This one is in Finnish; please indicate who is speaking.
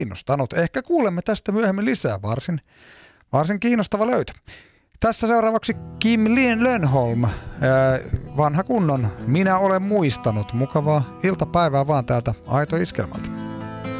Speaker 1: kiinnostanut. Ehkä kuulemme tästä myöhemmin lisää, varsin kiinnostava löytö. Tässä seuraavaksi Kim Lönnholm, vanha kunnon Minä olen muistanut. Mukavaa iltapäivää vaan täältä Aito Iskelmältä.